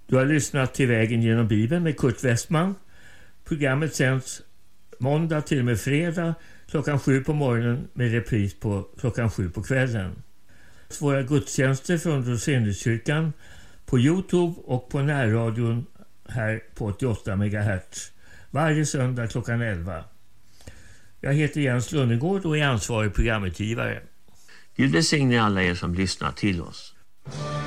Du har lyssnat till Vägen genom Bibeln med Kurt Westman. Programmet sänds måndag till och med fredag klockan 7 på morgonen med repris på klockan 7 på kvällen. Våra gudstjänster från Roseniuskyrkan på Youtube och på närradion här på 88 MHz varje söndag klockan 11. Jag heter Jens Lundegård och är ansvarig programutgivare. Gud välsigne alla er som lyssnar till oss.